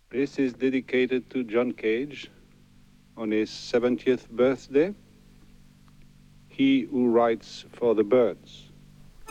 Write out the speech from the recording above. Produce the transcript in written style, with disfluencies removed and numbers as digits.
This is dedicated to John Cage on his 70th birthday. He who writes for the birds.